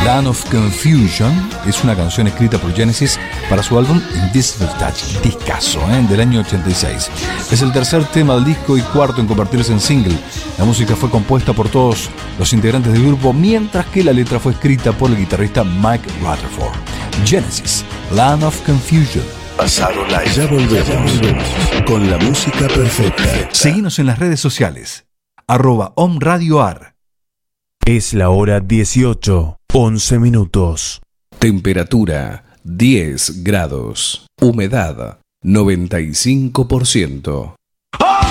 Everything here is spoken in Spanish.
Land of Confusion es una canción escrita por Genesis para su álbum Invisible Touch, discazo, del año 86. Es el tercer tema del disco y cuarto en convertirse en single. La música fue compuesta por todos los integrantes del grupo, mientras que la letra fue escrita por el guitarrista Mike Rutherford. Genesis, Land of Confusion. Pasado Live. Ya volvemos con la música perfecta. Seguinos en las redes sociales. @omradioar. Es la hora 18:11 minutos. Temperatura 10 grados. Humedad 95%.